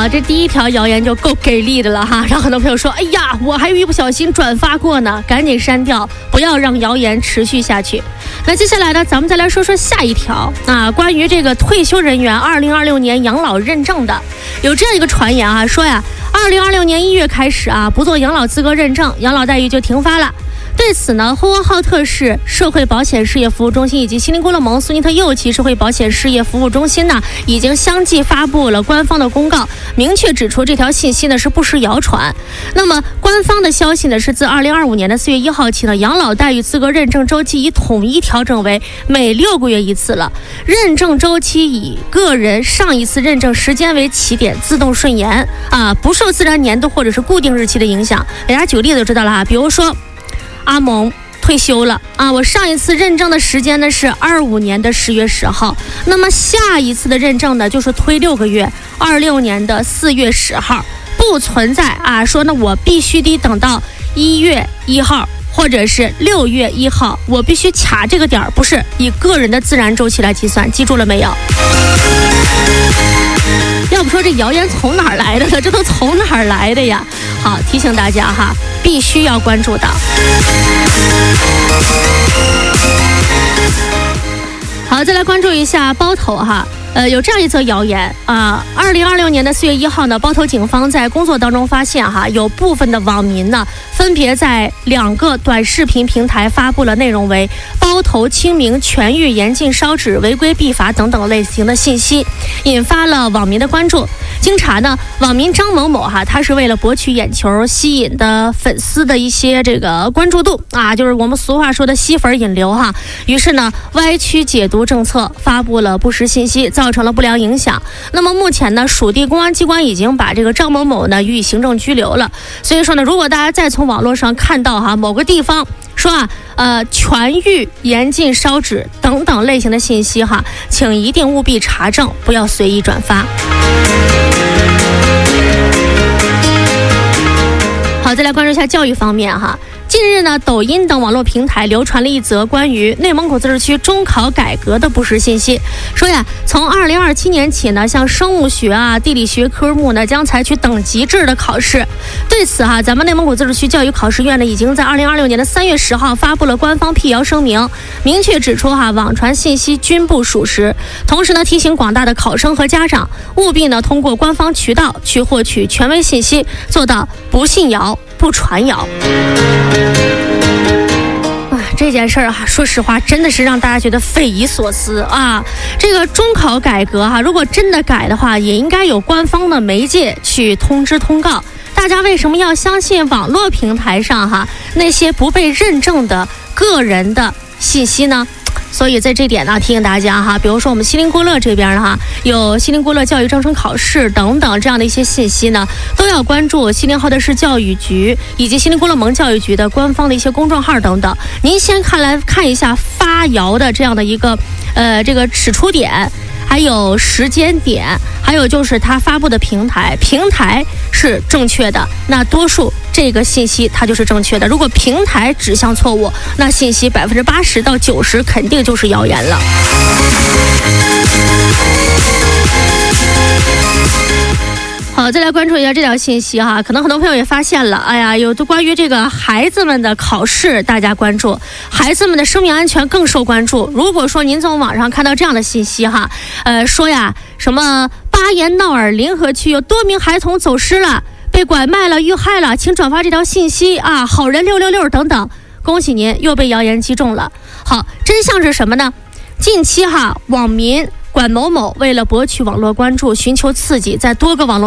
好，这第一条谣言就够给力的了哈，让很多朋友说，哎呀，我还一不小心转发过呢，赶紧删掉，不要让谣言持续下去。那接下来呢，咱们再来说说下一条啊，关于这个退休人员2026年养老认证的，有这样一个传言啊，说呀，2026年1月开始啊，不做养老资格认证，养老待遇就停发了。对此呢，呼和浩特市社会保险事业服务中心以及锡林郭勒盟苏尼特右旗社会保险事业服务中心呢，已经相继发布了官方的公告，明确指出这条信息呢是不实谣传。那么官方的消息呢是自2025年的4月1号起呢，养老待遇资格认证周期已统一调整为每6个月一次了，认证周期以个人上一次认证时间为起点，自动顺延啊，不受自然年度或者是固定日期的影响。给大家举个例子就知道了啊，比如说阿蒙退休了啊，我上一次认证的时间呢是25年的10月10号，那么下一次的认证呢就是推6个月，26年的4月10号，不存在啊说呢我必须得等到1月1号或者是6月1号，我必须卡这个点儿，不是以个人的自然周期来计算，记住了没有？要不说这谣言从哪儿来的呢？这都从哪儿来的呀？好，提醒大家哈，必须要关注的。好，再来关注一下包头哈。有这样一则谣言啊，2026年的4月1号呢，包头警方在工作当中发现哈，有部分的网民呢，分别在2个短视频平台发布了内容为包头清明、全域严禁烧纸、违规必罚等等类型的信息，引发了网民的关注。经查呢，网民张某某哈，他是为了博取眼球，吸引的粉丝的一些这个关注度啊，就是我们俗话说的吸粉引流哈。于是呢，歪曲解读政策，发布了不实信息，造成了不良影响。那么目前呢，属地公安机关已经把这个张某某呢予以行政拘留了。所以说呢，如果大家再从网络上看到哈某个地方说全域严禁烧纸等等类型的信息哈，请一定务必查证，不要随意转发。好，再来关注一下教育方面哈。近日呢，抖音等网络平台流传了一则关于内蒙古自治区中考改革的不实信息，说呀，从2027年起呢，像生物学啊、地理学科目呢，将采取等级制的考试。对此哈，咱们内蒙古自治区教育考试院呢，已经在2026年的3月10号发布了官方辟谣声明，明确指出哈，网传信息均不属实。同时呢，提醒广大的考生和家长，务必呢通过官方渠道去获取权威信息，做到不信谣、不传谣。这件事儿哈，说实话真的是让大家觉得匪夷所思啊！这个中考改革哈，如果真的改的话，也应该有官方的媒介去通知通告。大家为什么要相信网络平台上哈那些不被认证的个人的信息呢？所以在这点呢，提醒大家哈，比如说我们锡林郭勒这边呢哈，有锡林郭勒教育招生考试等等这样的一些信息呢，都要关注锡林浩特市教育局以及锡林郭勒盟教育局的官方的一些公众号等等。您先看一下发谣的这样的一个这个始出点，还有时间点，还有就是他发布的平台是正确的，那多数这个信息它就是正确的。如果平台指向错误，那信息80%到90%肯定就是谣言了。好，再来关注一下这条信息哈，可能很多朋友也发现了，哎呀，有关于这个孩子们的考试，大家关注，孩子们的生命安全更受关注。如果说您从网上看到这样的信息哈，说呀什么巴彦淖尔临河区有多名孩童走失了，被拐卖了、遇害了，请转发这条信息啊，好人666等等，恭喜您又被谣言击中了。好，真相是什么呢？近期哈，网民管某某为了博取网络关注，寻求刺激，在多个网络